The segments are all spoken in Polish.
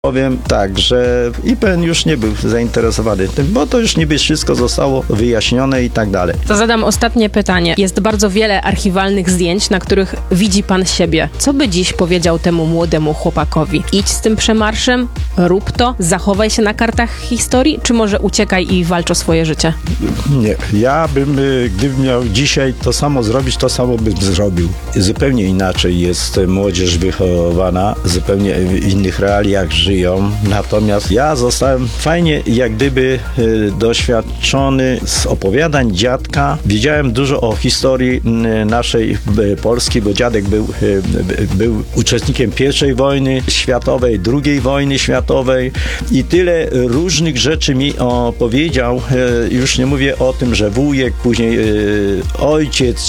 Powiem tak, że IPN już nie był zainteresowany tym, bo to już niby wszystko zostało wyjaśnione i tak dalej. To zadam ostatnie pytanie. Jest bardzo wiele archiwalnych zdjęć, na których widzi pan siebie. Co by dziś powiedział temu młodemu chłopakowi? Idź z tym przemarszem, rób to, zachowaj się na kartach historii, czy może uciekaj i walcz o swoje życie? Nie, ja bym, gdybym miał dzisiaj to samo zrobić, to samo bym zrobił. Zupełnie inaczej jest młodzież wychowywana, zupełnie w innych realiach żyją. Natomiast ja zostałem fajnie jak gdyby doświadczony z opowiadań dziadka. Wiedziałem dużo o historii naszej Polski, bo dziadek był uczestnikiem I wojny światowej, II wojny światowej i tyle różnych rzeczy mi opowiedział. Już nie mówię o tym, że wujek, później ojciec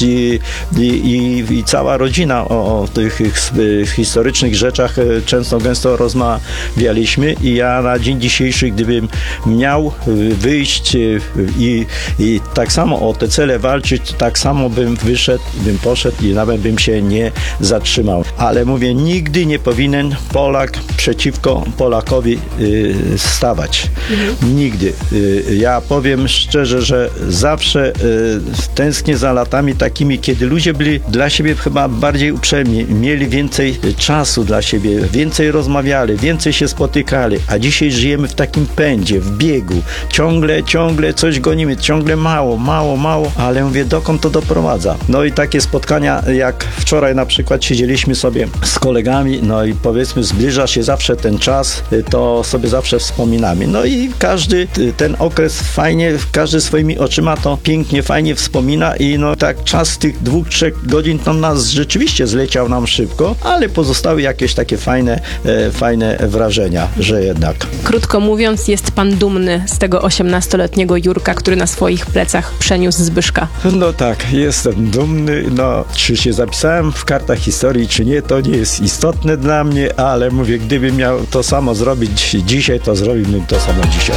i cała rodzina o tych historycznych rzeczach często gęsto rozmawialiśmy i ja na dzień dzisiejszy, gdybym miał wyjść i tak samo o te cele walczyć, tak samo bym wyszedł, bym poszedł i nawet bym się nie zatrzymał. Ale mówię, nigdy nie powinien Polak przeciwko Polakowi stawać. Nigdy. Ja powiem szczerze, że zawsze tęsknię za latami takimi, kiedy ludzie byli dla siebie chyba bardziej uprzejmi, mieli więcej czasu dla siebie, więcej rozmawiali, więcej się spotykali, a dzisiaj żyjemy w takim pędzie, w biegu. Ciągle coś gonimy, ciągle mało, ale mówię, dokąd to doprowadza? No i takie spotkania, jak wczoraj na przykład siedzieliśmy sobie z kolegami, no i powiedzmy zbliża się zawsze ten czas, to sobie zawsze wspominamy. No i każdy ten okres fajnie, każdy swoimi oczyma to pięknie, fajnie wspomina i no tak czas tych 2-3 godzin to nas rzeczywiście zleciał nam szybko, ale pozostały jakieś takie fajne wrażenia, że jednak. Krótko mówiąc, jest pan dumny z tego 18-letniego Jurka, który na swoich plecach przeniósł Zbyszka. No tak, jestem dumny, no czy się zapisałem w kartach historii, czy nie, to nie jest istotne dla mnie, ale mówię, gdybym miał to samo zrobić dzisiaj, to zrobiłbym to samo dzisiaj.